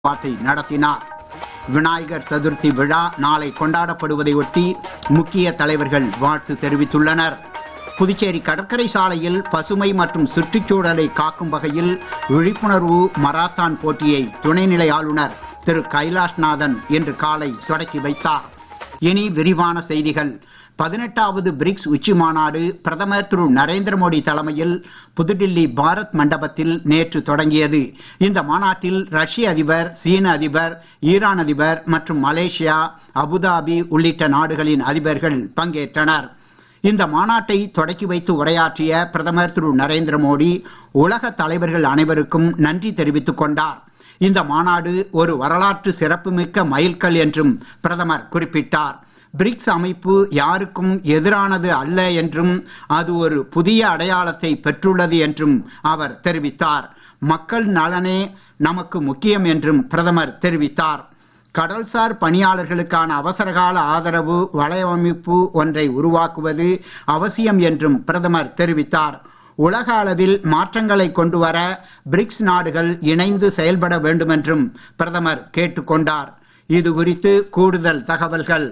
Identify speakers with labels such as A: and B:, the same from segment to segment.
A: வார்த்தை நடத்தினார். விநாயகர் சதுர்த்தி விழா நாளை கொண்டாடப்படுவதையொட்டி முக்கிய தலைவர்கள் வாழ்த்து தெரிவித்துள்ளனர். புதுச்சேரி கடற்கரை சாலையில் பசுமை மற்றும் சுற்றுச்சூழலை காக்கும் வகையில் விழிப்புணர்வு மராத்தான் போட்டியை துணைநிலை ஆளுநர் திரு கைலாஷ்நாதன் இன்று காலை தொடக்கி வைத்தார். இனி விரிவான செய்திகள். 18வது பிரிக்ஸ் உச்சி மாநாடு பிரதமர் திரு நரேந்திர மோடி தலைமையில் புதுடில்லி பாரத் மண்டபத்தில் நேற்று தொடங்கியது. இந்த மாநாட்டில் ரஷ்ய அதிபர், சீன அதிபர், ஈரான் அதிபர் மற்றும் மலேசியா, அபுதாபி உள்ளிட்ட நாடுகளின் அதிபர்கள் பங்கேற்றனர். இந்த மாநாட்டை தொடக்கி வைத்து உரையாற்றிய பிரதமர் திரு நரேந்திர மோடி உலக தலைவர்கள் அனைவருக்கும் நன்றி தெரிவித்துக் கொண்டார். இந்த மாநாடு ஒரு வரலாற்று சிறப்புமிக்க மைல்கல் என்றும் பிரதமர் குறிப்பிட்டார். பிரிக்ஸ் அமைப்பு யாருக்கும் எதிரானது அல்ல என்றும் அது ஒரு புதிய அடையாளத்தை பெற்றுள்ளது என்றும் அவர் தெரிவித்தார். மக்கள் நலனே நமக்கு முக்கியம் என்றும் பிரதமர் தெரிவித்தார். கடல்சார் பணியாளர்களுக்கான அவசரகால ஆதரவு வலையமைப்பு ஒன்றை உருவாக்குவது அவசியம் என்றும் பிரதமர் தெரிவித்தார். உலக அளவில் மாற்றங்களை கொண்டுவர பிரிக்ஸ் நாடுகள் இணைந்து செயல்பட வேண்டும் என்றும் பிரதமர் கேட்டுக்கொண்டார். இது குறித்து கூடுதல் தகவல்கள்.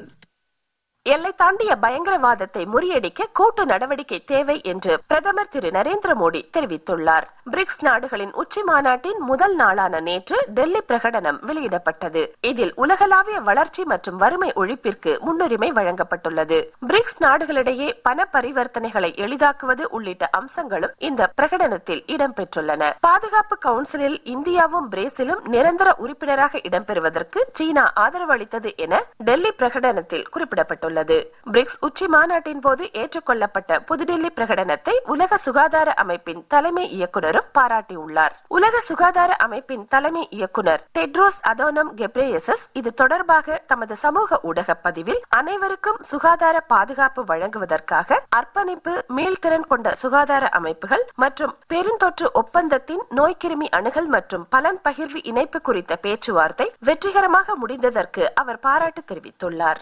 B: எல்லை தாண்டிய பயங்கரவாதத்தை முறியடிக்க கூட்டு நடவடிக்கை தேவை என்று பிரதமர் திரு நரேந்திர மோடி தெரிவித்துள்ளார். பிரிக்ஸ் நாடுகளின் உச்சி மாநாட்டின் முதல் நாளான நேற்று டெல்லி பிரகடனம் வெளியிடப்பட்டது. இதில் உலகளாவிய வளர்ச்சி மற்றும் வறுமை ஒழிப்பிற்கு முன்னுரிமை வழங்கப்பட்டுள்ளது. பிரிக்ஸ் நாடுகளிடையே பண பரிவர்த்தனைகளை எளிதாக்குவது உள்ளிட்ட அம்சங்களும் இந்த பிரகடனத்தில் இடம்பெற்றுள்ளன. பாதுகாப்பு கவுன்சிலில் இந்தியாவும் பிரேசிலும் நிரந்தர உறுப்பினராக இடம்பெறுவதற்கு சீனா ஆதரவு அளித்தது என டெல்லி பிரகடனத்தில் குறிப்பிடப்பட்டுள்ளது. பிரிக்ஸ் உச்சி மாநாட்டின் போது ஏற்றுக்கொள்ளப்பட்ட புதுடில்லி பிரகடனத்தை உலக சுகாதார அமைப்பின் தலைமை இயக்குனரும் பாராட்டியுள்ளார். உலக சுகாதார அமைப்பின் தலைமை இயக்குனர் டெட்ரோஸ் அதோனம் கெப்ரேயசஸ் இது தொடர்பாக தமது சமூக ஊடக பதிவில் அனைவருக்கும் சுகாதார பாதுகாப்பு வழங்குவதற்காக அர்ப்பணிப்பு, மீள்திறன் கொண்ட சுகாதார அமைப்புகள் மற்றும் பெருந்தொற்று ஒப்பந்தத்தின் நோய்க்கிருமி அணுகல் மற்றும் பலன் பகிர்வு இணைப்பு குறித்த பேச்சுவார்த்தை வெற்றிகரமாக முடிந்ததற்கு அவர் பாராட்டு தெரிவித்துள்ளார்.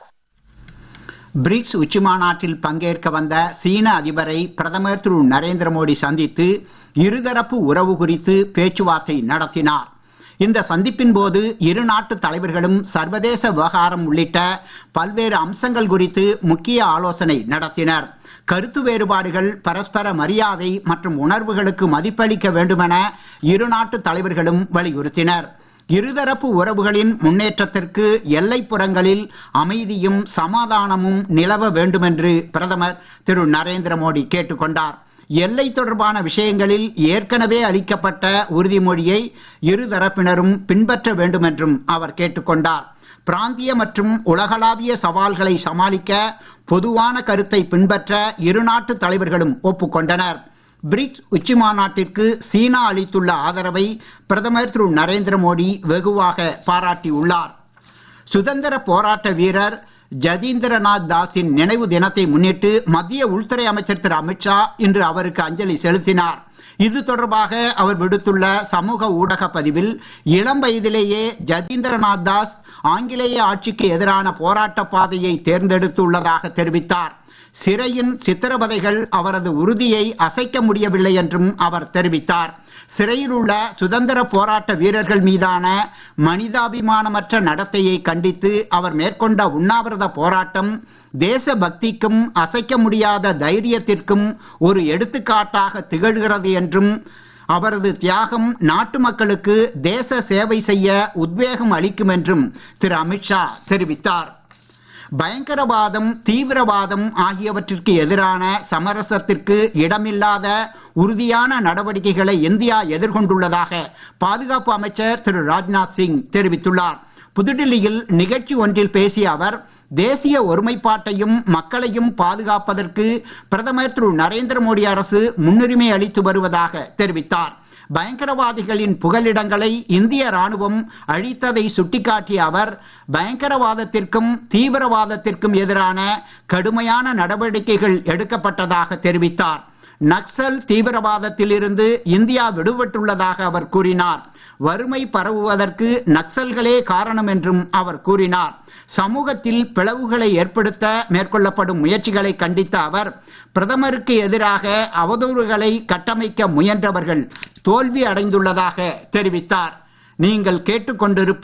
A: பிரிக்ஸ் உச்சி மாநாட்டில் பங்கேற்க வந்த சீன அதிபரை பிரதமர் திரு நரேந்திர மோடி சந்தித்து இருதரப்பு உறவு குறித்து பேச்சுவார்த்தை நடத்தினார். இந்த சந்திப்பின் போது இரு நாட்டு தலைவர்களும் சர்வதேச விவகாரம் உள்ளிட்ட பல்வேறு அம்சங்கள் குறித்து முக்கிய ஆலோசனை நடத்தினர். கருத்து வேறுபாடுகள், பரஸ்பர மரியாதை மற்றும் உணர்வுகளுக்கு மதிப்பளிக்க வேண்டுமென இரு நாட்டு தலைவர்களும் வலியுறுத்தினர். இருதரப்பு உறவுகளின் முன்னேற்றத்திற்கு எல்லைப்புறங்களில் அமைதியும் சமாதானமும் நிலவ வேண்டுமென்று பிரதமர் திரு நரேந்திர மோடி கேட்டுக்கொண்டார். எல்லை தொடர்பான விஷயங்களில் ஏற்கனவே அளிக்கப்பட்ட உறுதிமொழியை இருதரப்பினரும் பின்பற்ற வேண்டும் என்றும் அவர் கேட்டுக்கொண்டார். பிராந்திய மற்றும் உலகளாவிய சவால்களை சமாளிக்க பொதுவான கருத்தை பின்பற்ற இரு நாட்டு தலைவர்களும் ஒப்புக்கொண்டனர். பிரிக்ஸ் உச்சி மாநாட்டிற்கு சீனா அளித்துள்ள ஆதரவை பிரதமர் திரு நரேந்திர மோடி வெகுவாக பாராட்டியுள்ளார். சுதந்திர போராட்ட வீரர் ஜதீந்திரநாத் தாஸின் நினைவு தினத்தை முன்னிட்டு மத்திய உள்துறை அமைச்சர் திரு அமித்ஷா இன்று அவருக்கு அஞ்சலி செலுத்தினார். இது தொடர்பாக அவர் விடுத்துள்ள சமூக ஊடக பதிவில், இளம் வயதிலேயே ஜதீந்திரநாத் தாஸ் ஆங்கிலேய ஆட்சிக்கு எதிரான போராட்ட பாதையை தேர்ந்தெடுத்துள்ளதாக தெரிவித்தார். சிறையின் சித்திரவதைகள் அவரது உறுதியை அசைக்க முடியவில்லை என்றும் அவர் தெரிவித்தார். சிறையில் உள்ள சுதந்திர போராட்ட வீரர்கள் மீதான மனிதாபிமானமற்ற நடத்தையை கண்டித்து அவர் மேற்கொண்ட உண்ணாவிரத போராட்டம் தேசபக்திக்கும் அசைக்க முடியாத தைரியத்திற்கும் ஒரு எடுத்துக்காட்டாக திகழ்கிறது என்றும் அவரது தியாகம் நாட்டு மக்களுக்கு தேச சேவை செய்ய உத்வேகம் அளிக்கும் என்றும் திரு அமித்ஷா தெரிவித்தார். பயங்கரவாதம், தீவிரவாதம் ஆகியவற்றிற்கு எதிரான சமரசத்திற்கு இடமில்லாத உறுதியான நடவடிக்கைகளை இந்தியா எதிர்கொண்டுள்ளதாக பாதுகாப்பு அமைச்சர் திரு ராஜ்நாத் சிங் தெரிவித்துள்ளார். புதுடில்லியில் நிகழ்ச்சி ஒன்றில் பேசிய அவர், தேசிய ஒருமைப்பாட்டையும் மக்களையும் பாதுகாப்பதற்கு பிரதமர் திரு நரேந்திர மோடி அரசு முன்னுரிமை அளித்து வருவதாக தெரிவித்தார். பயங்கரவாதிகளின் புகலிடங்களை இந்திய ராணுவம் அழித்ததை சுட்டிக்காட்டிய அவர், பயங்கரவாதத்திற்கும் தீவிரவாதத்திற்கும் எதிரான கடுமையான நடவடிக்கைகள் எடுக்கப்பட்டதாக தெரிவித்தார். நக்சல் தீவிரவாதத்தில் இருந்து இந்தியா விடுபட்டுள்ளதாக அவர் கூறினார். வறுமை பரவுவதற்கு நக்சல்களே காரணம் என்றும் அவர் கூறினார். சமூகத்தில் பிளவுகளை ஏற்படுத்த மேற்கொள்ளப்படும் முயற்சிகளை கண்டித்த அவர், பிரதமருக்கு எதிராக அவதூறுகளை கட்டமைக்க முயன்றவர்கள் தோல்வி அடைந்துள்ளதாக தெரிவித்தார். நீங்கள் கேட்டுக்கொண்டிருப்பது